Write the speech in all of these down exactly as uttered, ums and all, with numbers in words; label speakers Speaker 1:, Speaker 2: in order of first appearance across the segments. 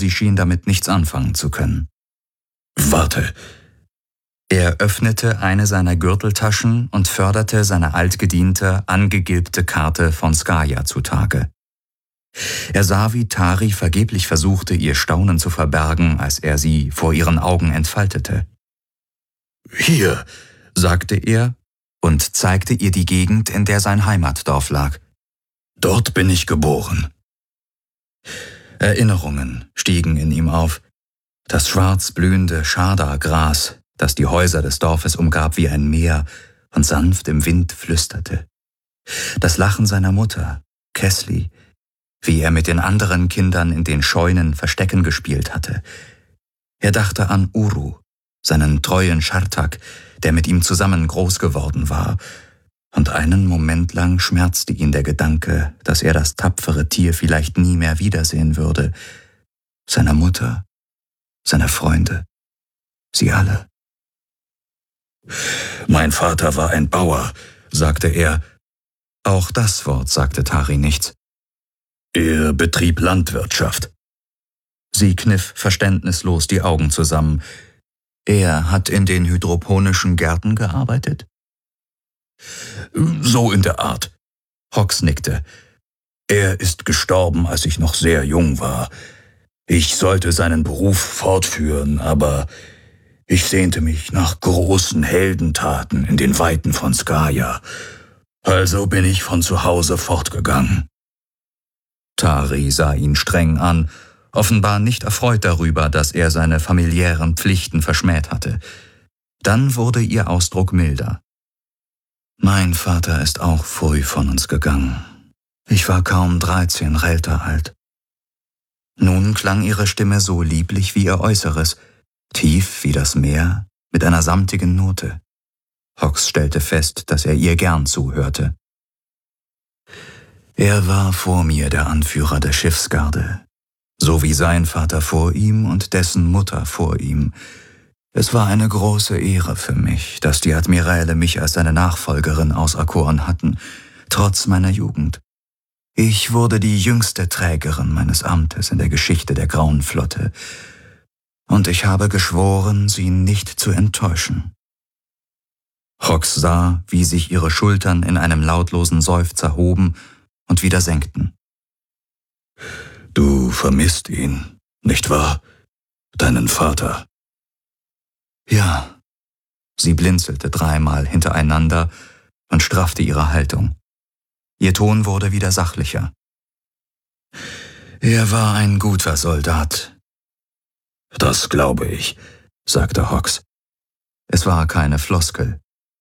Speaker 1: sie schien damit nichts anfangen zu können.
Speaker 2: »Warte!«
Speaker 1: Er öffnete eine seiner Gürteltaschen und förderte seine altgediente, angegilbte Karte von Skaja zutage. Er sah, wie Tari vergeblich versuchte, ihr Staunen zu verbergen, als er sie vor ihren Augen entfaltete.
Speaker 2: »Hier«,
Speaker 1: sagte er und zeigte ihr die Gegend, in der sein Heimatdorf lag.
Speaker 2: »Dort bin ich geboren.«
Speaker 1: Erinnerungen stiegen in ihm auf. Das schwarz blühende Schada-Gras, das die Häuser des Dorfes umgab wie ein Meer und sanft im Wind flüsterte. Das Lachen seiner Mutter, Kesli, wie er mit den anderen Kindern in den Scheunen Verstecken gespielt hatte. Er dachte an Uru, seinen treuen Schartak, der mit ihm zusammen groß geworden war, und einen Moment lang schmerzte ihn der Gedanke, dass er das tapfere Tier vielleicht nie mehr wiedersehen würde. Seine Mutter, seine Freunde, sie alle.
Speaker 2: »Mein Vater war ein Bauer«,
Speaker 1: sagte er. Auch das Wort sagte Tari nichts.
Speaker 2: »Er betrieb Landwirtschaft.«
Speaker 1: Sie kniff verständnislos die Augen zusammen. »Er hat in den hydroponischen Gärten gearbeitet?«
Speaker 2: »So in der Art.«
Speaker 1: Hox nickte.
Speaker 2: »Er ist gestorben, als ich noch sehr jung war. Ich sollte seinen Beruf fortführen, aber ich sehnte mich nach großen Heldentaten in den Weiten von Skaja. Also bin ich von zu Hause fortgegangen.«
Speaker 1: Tari sah ihn streng an, offenbar nicht erfreut darüber, dass er seine familiären Pflichten verschmäht hatte. Dann wurde ihr Ausdruck milder. »Mein Vater ist auch früh von uns gegangen. Ich war kaum dreizehn Relter alt.« Nun klang ihre Stimme so lieblich wie ihr Äußeres, tief wie das Meer, mit einer samtigen Note. Hox stellte fest, dass er ihr gern zuhörte. »Er war vor mir der Anführer der Schiffsgarde, so wie sein Vater vor ihm und dessen Mutter vor ihm. Es war eine große Ehre für mich, dass die Admiräle mich als seine Nachfolgerin auserkoren hatten, trotz meiner Jugend. Ich wurde die jüngste Trägerin meines Amtes in der Geschichte der Grauen Flotte, und ich habe geschworen, sie nicht zu enttäuschen.« Hox sah, wie sich ihre Schultern in einem lautlosen Seufzer hoben und wieder senkten.
Speaker 2: »Du vermisst ihn, nicht wahr? Deinen Vater?«
Speaker 1: »Ja.« Sie blinzelte dreimal hintereinander und straffte ihre Haltung. Ihr Ton wurde wieder sachlicher. »Er war ein guter Soldat.«
Speaker 2: »Das glaube ich«, sagte Hox.
Speaker 1: Es war keine Floskel.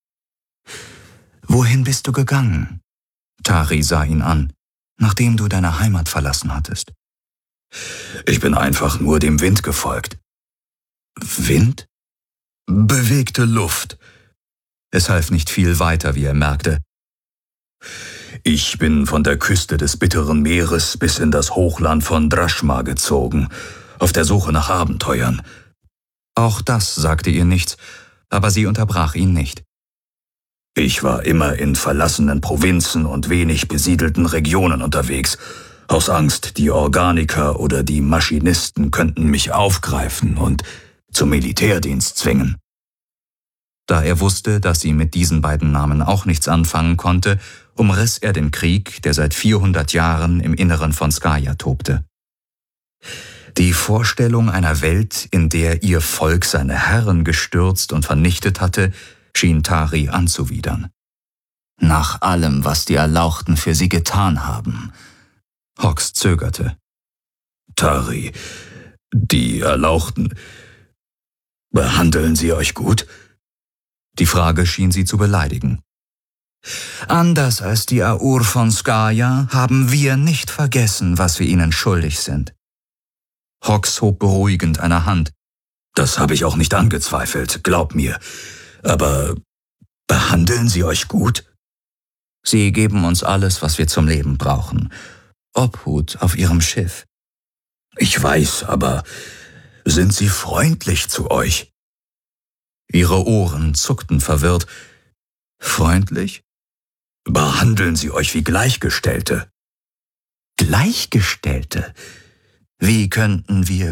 Speaker 1: »Wohin bist du gegangen?« Tari sah ihn an, nachdem du deine Heimat verlassen hattest.
Speaker 2: »Ich bin einfach nur dem Wind gefolgt.«
Speaker 1: »Wind?«
Speaker 2: »Bewegte Luft.«
Speaker 1: Es half nicht viel weiter, wie er merkte.
Speaker 2: »Ich bin von der Küste des Bitteren Meeres bis in das Hochland von Draschma gezogen, auf der Suche nach Abenteuern.«
Speaker 1: Auch das sagte ihr nichts, aber sie unterbrach ihn nicht.
Speaker 2: »Ich war immer in verlassenen Provinzen und wenig besiedelten Regionen unterwegs, aus Angst, die Organiker oder die Maschinisten könnten mich aufgreifen und zum Militärdienst zwingen.«
Speaker 1: Da er wusste, dass sie mit diesen beiden Namen auch nichts anfangen konnte, umriss er den Krieg, der seit vierhundert Jahren im Inneren von Skaja tobte. Die Vorstellung einer Welt, in der ihr Volk seine Herren gestürzt und vernichtet hatte, schien Tari anzuwidern. »Nach allem, was die Erlauchten für sie getan haben.« Hox zögerte.
Speaker 2: »Tari, die Erlauchten, behandeln sie euch gut?«
Speaker 1: Die Frage schien sie zu beleidigen. »Anders als die Aur von Skaja haben wir nicht vergessen, was wir ihnen schuldig sind.« Hox hob beruhigend eine Hand.
Speaker 2: »Das habe ich auch nicht angezweifelt, glaub mir. Aber behandeln sie euch gut?«
Speaker 1: »Sie geben uns alles, was wir zum Leben brauchen. Obhut auf ihrem Schiff.«
Speaker 2: »Ich weiß, aber sind sie freundlich zu euch?«
Speaker 1: Ihre Ohren zuckten verwirrt. »Freundlich?«
Speaker 2: »Behandeln sie euch wie Gleichgestellte?«
Speaker 1: »Gleichgestellte? Wie könnten wir